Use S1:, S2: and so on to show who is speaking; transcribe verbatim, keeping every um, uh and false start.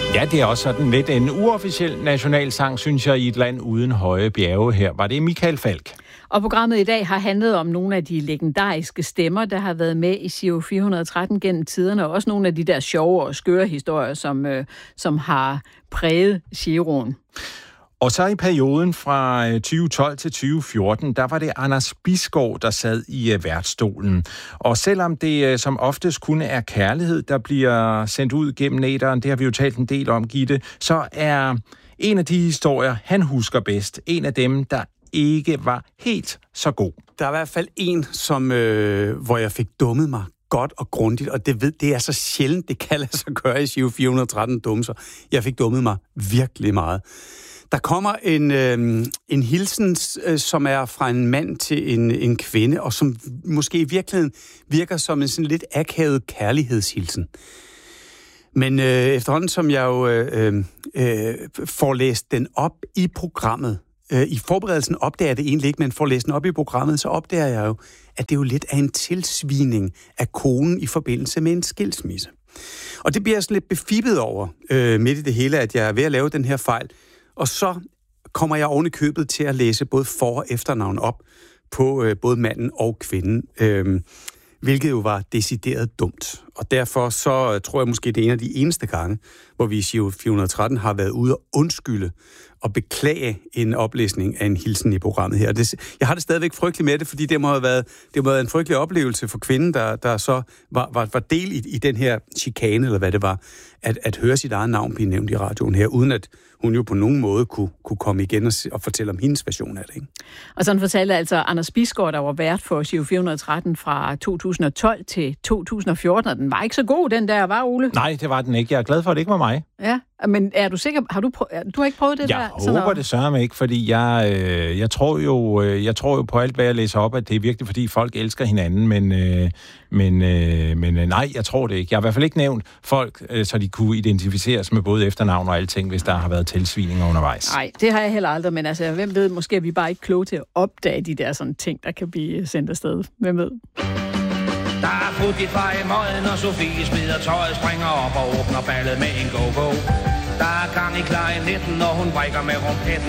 S1: Ja, det er også sådan lidt en uofficiel nationalsang, synes jeg, i et land uden høje bjerge her. Var det Michael Falch?
S2: Og programmet i dag har handlet om nogle af de legendariske stemmer, der har været med i Giro fire hundrede og tretten gennem tiderne, og også nogle af de der sjove og skøre historier, som, øh, som har præget Giroen.
S1: Og så i perioden fra tyve tolv til tyve fjorten, der var det Anders Bisgaard, der sad i værtsstolen. Og selvom det som oftest kun er kærlighed, der bliver sendt ud gennem neteren, det har vi jo talt en del om, Gitte, så er en af de historier, han husker bedst, en af dem, der ikke var helt så god.
S3: Der er i hvert fald en, som, øh, hvor jeg fik dummet mig godt og grundigt, og det, ved, det er så sjældent, det kan lade sig gøre i Giro fire hundrede og tretten dumser. Jeg fik dummet mig virkelig meget. Der kommer en, øh, en hilsen, øh, som er fra en mand til en, en kvinde, og som måske i virkeligheden virker som en sådan lidt akavet kærlighedshilsen. Men øh, efterhånden, som jeg jo øh, øh, får læst den op i programmet, øh, i forberedelsen opdager jeg det egentlig ikke, men får læst den op i programmet, så opdager jeg jo, at det er jo lidt af en tilsvining af konen i forbindelse med en skilsmisse. Og det bliver jeg sådan lidt befippet over øh, midt i det hele, at jeg er ved at lave den her fejl. Og så kommer jeg oven i købet til at læse både for- og efternavn op på øh, både manden og kvinden, øh, hvilket jo var decideret dumt. Og derfor så øh, tror jeg måske, det er en af de eneste gange, hvor vi i Giro fire hundrede og tretten har været ude og undskylde og beklage en oplæsning af en hilsen i programmet her. Det, jeg har det stadigvæk frygteligt med det, fordi det må have været, det må have været en frygtelig oplevelse for kvinden, der, der så var, var, var del i, i den her chikane, eller hvad det var, at, at høre sit eget navn blive nævnt i radioen her, uden at hun jo på nogen måde kunne, kunne komme igen og, og fortælle om hendes version af det. Ikke?
S2: Og sådan fortalte altså Anders Bisgaard, der var vært for Giro fire hundrede og tretten fra to tusind og tolv til to tusind og fjorten, og den var ikke så god, den der, var, Ole?
S1: Nej, det var den ikke. Jeg er glad for, at det ikke var mig.
S2: Ja, men er du sikker? Har du, prø- du har ikke prøvet det
S1: jeg
S2: der?
S1: Jeg håber noget? Det sørger ikke, fordi jeg, øh, jeg, tror jo, øh, jeg tror jo på alt, hvad jeg læser op, at det er virkelig, fordi folk elsker hinanden, men, øh, men, øh, men øh, nej, jeg tror det ikke. Jeg har i hvert fald ikke nævnt folk, øh, så de kunne identificeres med både efternavn og alting, hvis der har været tilsvininger undervejs.
S2: Nej, det har jeg heller aldrig, men altså, hvem ved, måske er vi bare ikke kloge til at opdage de der sådan ting, der kan blive sendt afsted. Hvem ved?
S4: Der er fut i fra i møden, og Sofie smider tøjet, springer op og åbner ballet med en go-go. Der er gang i klarinetten, når hun brækker med rumpetten.